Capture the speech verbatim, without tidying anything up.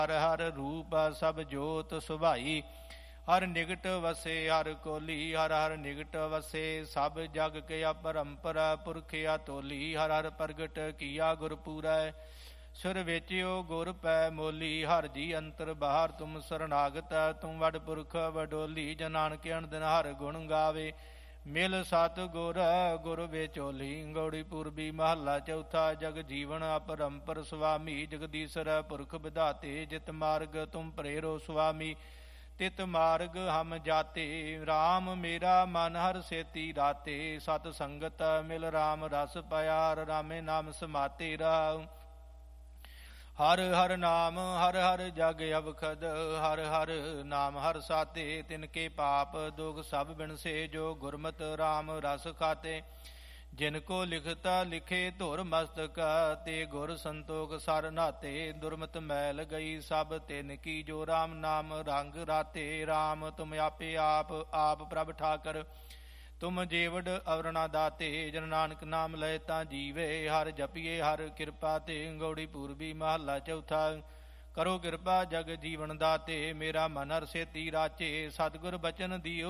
ਹਰ ਹਰ ਰੂਪ ਸਭ ਜੋਤ ਸੁਭਾਈ। ਹਰ ਨਿਗਟ ਵਸੇ ਹਰ ਕੋਲੀ, ਹਰ ਹਰ ਨਿਗਟ ਵਸੇ ਸਭ ਜਗ ਕੇ ਅਪਰੰਪਰ ਪੁਰਖ ਅਤੋਲੀ। ਹਰ ਹਰ ਪ੍ਰਗਟ ਕੀਆ ਗੁਰ ਪੂਰੈ, ਸੁਰ ਵੇਚਿਓ ਗੁਰ ਪੈ ਮੋਲੀ। ਹਰ ਜੀ ਅੰਤਰ ਬਾਹਰ ਤੁਮ ਸਰਨਾਗਤ, ਤੁਮ ਵਡ ਪੁਰਖ ਵਡੋਲੀ। ਜਨ ਨਾਨਕ ਅਨੰਦਿ ਹਰ ਗੁਣ ਗਾਵੇ, ਮਿਲ ਸਤ ਗੁਰ ਗੁਰ ਵੇਚੋਲੀ। ਗੌੜੀ ਪੂਰਬੀ ਮਹੱਲਾ ਚੌਥਾ। ਜਗ ਜੀਵਨ ਅਪਰੰਪਰ ਸੁਆਮੀ, ਜਗਦੀਸ਼ਰ ਪੁਰਖ ਵਿਧਾਤੇ। ਜਿਤ ਮਾਰਗ ਤੁਮ ਪ੍ਰੇਰੋ ਸੁਆਮੀ, ਤਿਤ ਮਾਰਗ ਹਮ ਜਾਤੇ। ਰਾਮ ਮੇਰਾ ਮਨ ਹਰ ਸੇਤੀ ਰਾਤੇ, ਸਤ ਸੰਗਤ ਮਿਲ ਰਾਮ ਰਸ ਪਿਆ। ਰਾਮੇ ਨਾਮ ਸਮਾਤੇ ਰਾਮ, ਹਰ ਹਰ ਨਾਮ ਹਰ ਹਰ ਜਗ ਅਵਖਦ। ਹਰ ਹਰ ਨਾਮ ਹਰ ਸਾਤੇ, ਤਿਨਕੇ ਪਾਪ ਦੁਖ ਸਭ ਬਿਨਸੇ। ਜੋ ਗੁਰਮਤਿ ਰਾਮ ਰਸ ਖਾਤੇ, ਜਿਨ ਕੋ ਲਿਖਤਾ ਲਿਖੇ ਧੁਰ ਮਸਤਕ। ਤੇ ਗੁਰ ਸੰਤੋਖ ਸਰ ਨਾਤੇ, ਦੁਰਮਤ ਮੈਲ ਗਈ ਸਭ ਤਿਨ ਕੀ। ਜੋ ਰਾਮ ਨਾਮ ਰੰਗ ਰਾਤੇ, ਰਾਮ ਤੁਮ ਆਪੇ ਆਪ ਆਪ ਪ੍ਰਭ ਠਾਕਰ। ਤੁਮ ਜੀਵੜ ਅਵਰਣਾ ਦਾਤੇ, ਜਨ ਨਾਨਕ ਨਾਮ ਲਏ ਤਾਂ ਜੀਵੇ। ਹਰ ਜਪੀਏ ਹਰ ਕਿਰਪਾ ਤੇ। ਗੌੜੀ ਪੂਰਬੀ ਮਹੱਲਾ ਚੌਥਾ। ਕਰੋ ਕਿਰਪਾ ਜਗ ਜੀਵਨ ਦਾਤੇ, ਮੇਰਾ ਮਨ ਹਰ ਸੇਤੀ ਰਾਚੇ। ਸਤਿਗੁਰ ਬਚਨ ਦਿਓ